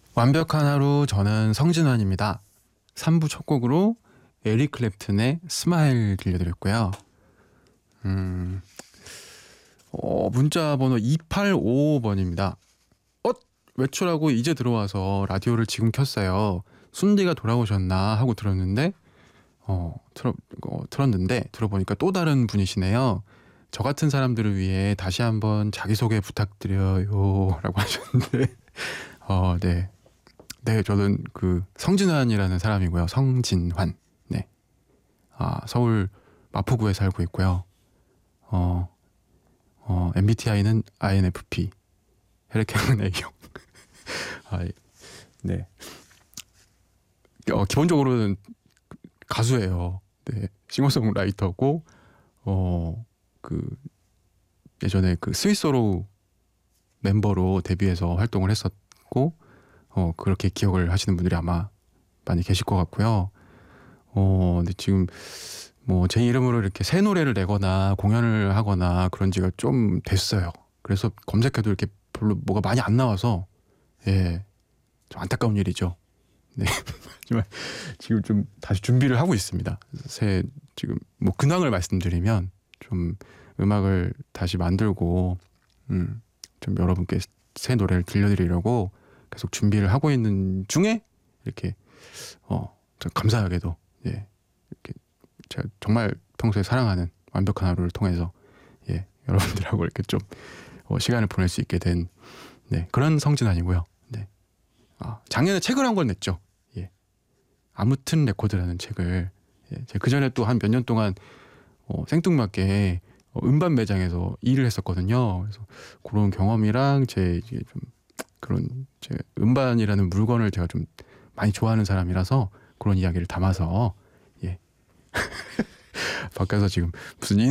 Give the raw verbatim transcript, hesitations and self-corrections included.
완벽한 하루, 저는 성진환입니다. 삼 부 첫 곡으로 에릭 클랩튼의 스마일 들려드렸고요. 음, 어, 문자 번호 이팔오오 번입니다. 어? 외출하고 이제 들어와서 라디오를 지금 켰어요. 순디가 돌아오셨나 하고 들었는데 어, 틀어, 어, 틀었는데 들어보니까 또 다른 분이시네요. 저 같은 사람들을 위해 다시 한번 자기소개 부탁드려요 라고 하셨는데 어, 네. 네, 저는 그 성진환이라는 사람이고요. 성진환. 네. 아, 서울 마포구에 살고 있고요. 어, 어, 엠비티아이는 아이엔에프피. 혈액형은 A형. 아, 네. 어, 기본적으로는 가수예요. 네. 싱어송라이터고, 어, 그, 예전에 그 스위스로 멤버로 데뷔해서 활동을 했었고, 어, 그렇게 기억을 하시는 분들이 아마 많이 계실 것 같고요. 어, 근데 지금 뭐 제 이름으로 이렇게 새 노래를 내거나 공연을 하거나 그런 지가 좀 됐어요. 그래서 검색해도 이렇게 별로 뭐가 많이 안 나와서, 예, 좀 안타까운 일이죠. 네. 하지만 지금 좀 다시 준비를 하고 있습니다. 새, 지금 뭐 근황을 말씀드리면 좀 음악을 다시 만들고, 음, 좀 여러분께 새 노래를 들려드리려고 계속 준비를 하고 있는 중에 이렇게 어, 좀 감사하게도, 예, 이렇게 제가 정말 평소에 사랑하는 완벽한 하루를 통해서, 예, 여러분들하고 이렇게 좀 어, 시간을 보낼 수 있게 된, 네, 그런 성진환이고요. 네. 아, 작년에 책을 한 권 냈죠. 예. 아무튼 레코드라는 책을, 예, 제가 그 전에 또 한 몇 년 동안 어, 생뚱맞게 어, 음반 매장에서 일을 했었거든요. 그래서 그런 경험이랑 제 이게 좀 그런 제 음반이라는 물건을 제가 좀 많이 좋아하는 사람이라서 그런 이야기를 담아서, 예. 바뀌어서 지금 무슨